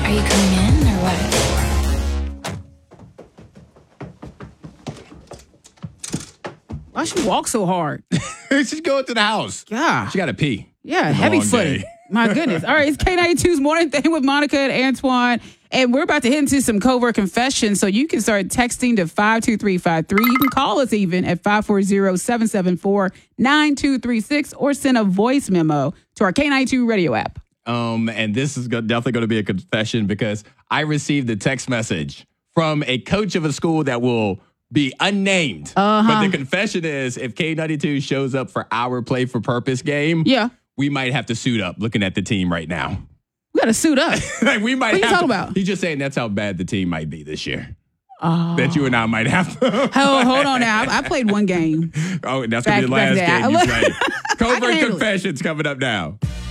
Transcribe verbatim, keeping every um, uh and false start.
Are you coming in or what? Why she walk so hard? She's going to the house. Yeah. She got to pee. Yeah, It's a heavy long footed. day. My goodness. All right, it's K ninety-two's Morning Thing with Monica and Antoine. And we're about to hit into some covert confessions. So you can start texting to five two three five three. You can call us even at five four zero, seven seven four, nine two three six or send a voice memo to our K ninety-two radio app. Um, and this is go- definitely going to be a confession because I received a text message from a coach of a school that will be unnamed. Uh-huh. But the confession is if K ninety-two shows up for our Play for Purpose game, Yeah. we might have to suit up looking at the team right now. We got to suit up. Like we might What you have talking to, about? He's just saying that's how bad the team might be this year. Oh. That you and I might have to. Hold, hold on now. I, I played one game. Oh, that's going to be the Back- last back game there. you play. I can Covert handle it. confessions coming up now.